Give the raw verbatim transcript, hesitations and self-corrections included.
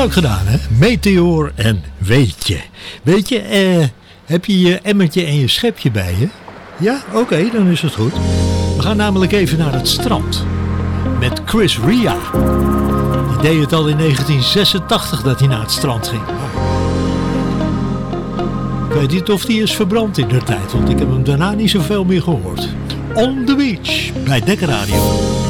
Leuk gedaan, hè? Meteor en Weet je. Weet je, eh, heb je je emmertje en je schepje bij je? Ja, oké, okay, dan is het goed. We gaan namelijk even naar het strand. Met Chris Ria. Die deed het al in negentien zesentachtig dat hij naar het strand ging. Ik weet niet of die is verbrand in de tijd, want ik heb hem daarna niet zoveel meer gehoord. On the Beach bij Dekker Radio.